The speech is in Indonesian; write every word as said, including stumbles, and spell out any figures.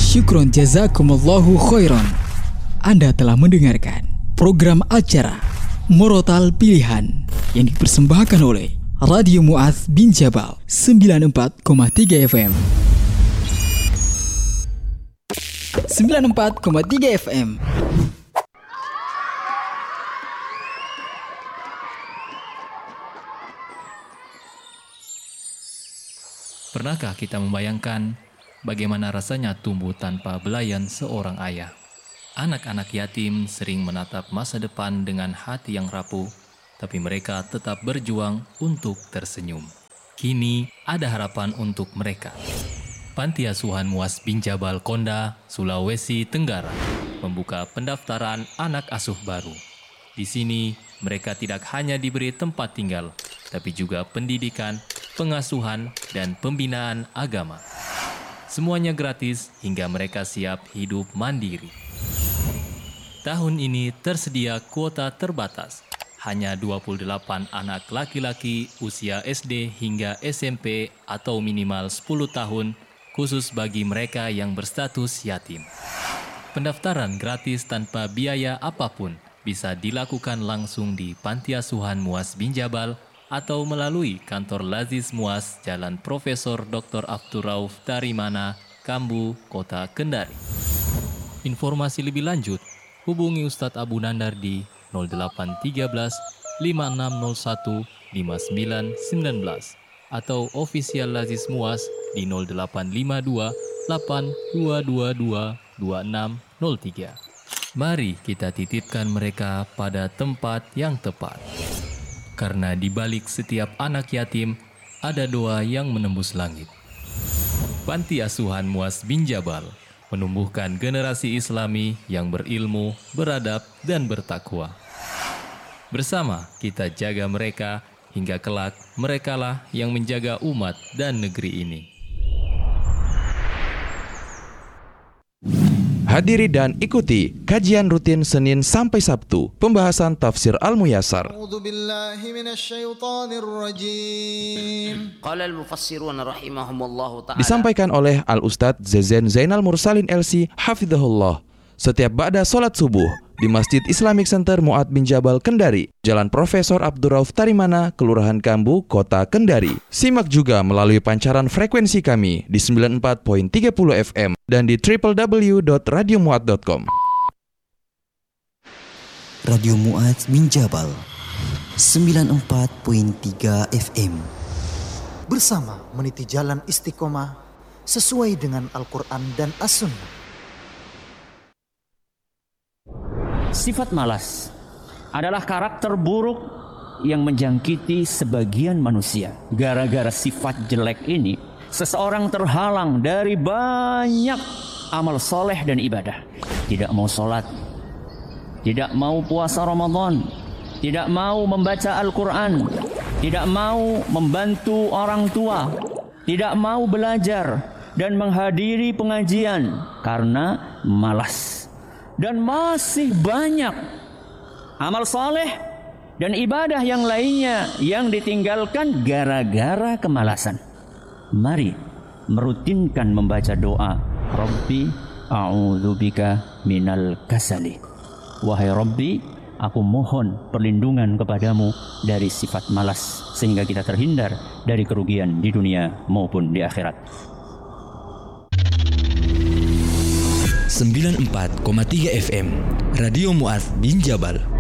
Syukron jazakumullahu khairan. Anda telah mendengarkan program acara Murotal Pilihan yang dipersembahkan oleh Radio Mu'adz bin Jabal sembilan puluh empat koma tiga F M. sembilan puluh empat koma tiga F M. Pernahkah kita membayangkan bagaimana rasanya tumbuh tanpa belayan seorang ayah? Anak-anak yatim sering menatap masa depan dengan hati yang rapuh, tapi mereka tetap berjuang untuk tersenyum. Kini ada harapan untuk mereka. Panti Asuhan Mu'adz bin Jabal Konda, Sulawesi Tenggara, membuka pendaftaran anak asuh baru. Di sini, mereka tidak hanya diberi tempat tinggal, tapi juga pendidikan, pengasuhan, dan pembinaan agama. Semuanya gratis hingga mereka siap hidup mandiri. Tahun ini tersedia kuota terbatas. Hanya dua puluh delapan anak laki-laki usia S D hingga S M P atau minimal sepuluh tahun, khusus bagi mereka yang berstatus yatim. Pendaftaran gratis tanpa biaya apapun bisa dilakukan langsung di Panti Asuhan Mu'adz bin Jabal atau melalui kantor Laziz Mu'adz Jalan Profesor Doktor Abdurrauf Tarimana, Kambu, Kota Kendari. Informasi lebih lanjut, hubungi Ustadz Abu Nandar di nol delapan tiga belas lima enam nol satu lima sembilan sembilan belas atau official Laziz Mu'adz di nol delapan lima dua delapan dua dua dua dua enam nol tiga. Mari kita titipkan mereka pada tempat yang tepat. Karena di balik setiap anak yatim, ada doa yang menembus langit. Panti Asuhan Mu'adz bin Jabal menumbuhkan generasi Islami yang berilmu, beradab, dan bertakwa. Bersama kita jaga mereka, hingga kelak merekalah yang menjaga umat dan negeri ini. Hadiri dan ikuti kajian rutin Senin sampai Sabtu, pembahasan tafsir Al-Muyassar. Disampaikan oleh Al-Ustadz Zezen Zainal Mursalin L C Hafidhahullah setiap ba'da salat subuh di Masjid Islamic Center Mu'adz bin Jabal Kendari, Jalan Profesor Abdurrauf Tarimana, Kelurahan Kambu, Kota Kendari. Simak juga melalui pancaran frekuensi kami di sembilan puluh empat koma tiga puluh F M dan di w w w dot radio mu'adz dot com. Radio Mu'adz bin Jabal sembilan puluh empat koma tiga F M. Bersama meniti jalan istiqomah sesuai dengan Al-Quran dan As-Sunnah. Sifat malas adalah karakter buruk yang menjangkiti sebagian manusia. Gara-gara sifat jelek ini, seseorang terhalang dari banyak amal soleh dan ibadah. Tidak mau sholat, tidak mau puasa Ramadan, tidak mau membaca Al-Quran, tidak mau membantu orang tua, tidak mau belajar dan menghadiri pengajian karena malas. Dan masih banyak amal saleh dan ibadah yang lainnya yang ditinggalkan gara-gara kemalasan. Mari merutinkan membaca doa, Rabbi a'udzubika minal kasali. Wahai Rabbi, aku mohon perlindungan kepadamu dari sifat malas, sehingga kita terhindar dari kerugian di dunia maupun di akhirat. sembilan puluh empat koma tiga F M Radio Mu'adz bin Jabal.